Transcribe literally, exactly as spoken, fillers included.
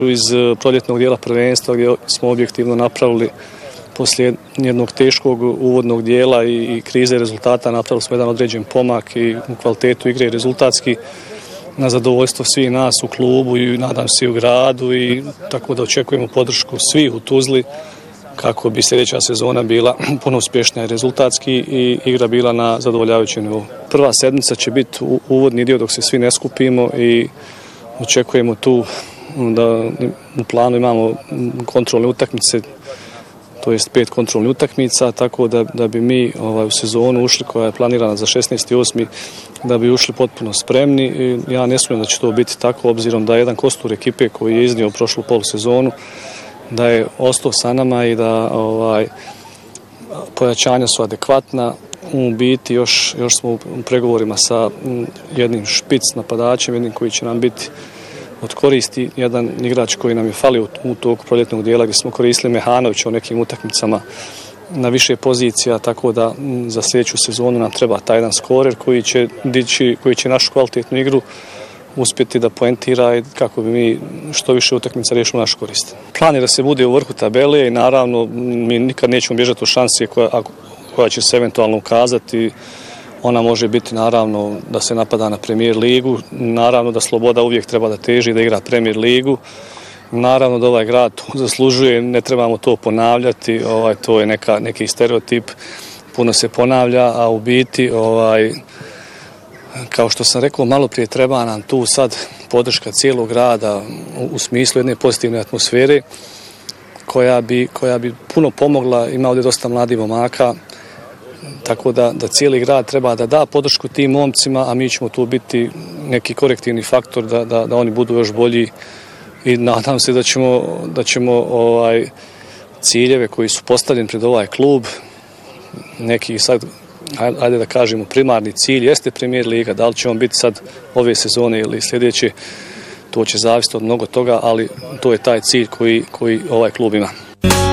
Iz proljetnog dijela prvenstva gdje smo objektivno napravili poslije jednog teškog uvodnog dijela i, i krize rezultata napravili smo jedan određen pomak i u kvalitetu igre i rezultatski na zadovoljstvo svih nas u klubu i nadam se i u gradu i tako da očekujemo podršku svih u Tuzli kako bi sljedeća sezona bila puno uspješnija i rezultatski i igra bila na zadovoljavajućem nivou. Prva sedmica će biti uvodni dio dok se svi ne skupimo i očekujemo tu da u planu imamo kontrolne utakmice, to jest pet kontrolnih utakmica, tako da, da bi mi ovaj, u sezonu ušli koja je planirana za šesnaesti osmi da bi ušli potpuno spremni. I ja ne sumnjam da će to biti tako, obzirom da je jedan kostur ekipe koji je iznio prošlu polusezonu, da je ostao sa nama i da ovaj, pojačanja su adekvatna. U biti još, još smo u pregovorima sa jednim špic napadačem, jednim koji će nam biti od koristi, jedan igrač koji nam je falio u tog proljetnog dijela gdje smo koristili Mehanovića u nekim utakmicama na više pozicija, tako da za sljedeću sezonu nam treba taj jedan skorer koji će dići, koji će našu kvalitetnu igru uspjeti da poentira i kako bi mi što više utakmica riješili našu korist. Plan je da se bude u vrhu tabele i naravno mi nikad nećemo bježati od šanse koja, koja će se eventualno ukazati. Ona može biti naravno da se napada na Premier ligu, naravno da Sloboda uvijek treba da teži da igra Premier ligu, naravno da ovaj grad zaslužuje, ne trebamo to ponavljati, ovaj, to je neka, neki stereotip, puno se ponavlja, a u biti, ovaj, kao što sam rekao, malo prije treba nam tu sad podrška cijelog grada u, u smislu jedne pozitivne atmosfere koja bi, koja bi puno pomogla, ima ovdje dosta mladih momaka, tako da, da cijeli grad treba da da podršku tim momcima, a mi ćemo tu biti neki korektivni faktor da, da, da oni budu još bolji i nadam se da ćemo, da ćemo ovaj, ciljeve koji su postavljeni pred ovaj klub, neki sad, ajde da kažemo, primarni cilj jeste Premier liga, da li će on biti sad ove sezone ili sljedeće, to će zavisiti od mnogo toga, ali to je taj cilj koji, koji ovaj klub ima.